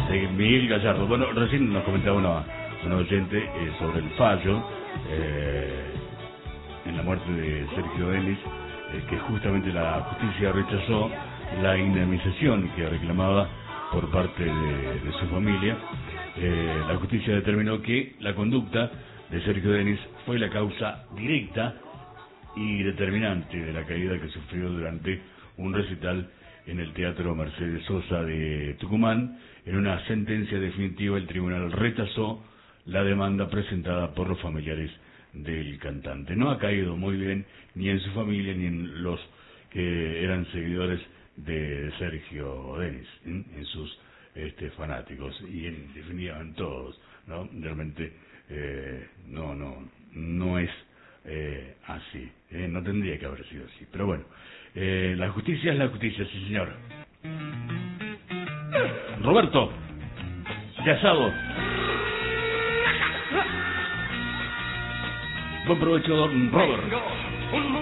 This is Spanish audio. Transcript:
de Miguel Gallardo. Bueno, recién nos comentaba una oyente sobre el fallo en la muerte de Sergio Denis, que justamente la justicia rechazó la indemnización que reclamaba por parte de su familia. La justicia determinó que la conducta de Sergio Denis fue la causa directa y determinante de la caída que sufrió durante un recital en el Teatro Mercedes Sosa de Tucumán. En una sentencia definitiva, el tribunal rechazó la demanda presentada por los familiares del cantante. No ha caído muy bien ni en su familia ni en los que eran seguidores de Sergio Denis, en sus fanáticos y en definitiva en todos, ¿no? Realmente no es así, no tendría que haber sido así, pero bueno, la justicia es la justicia, sí señor. Roberto de Asado, buen provecho, don Robert.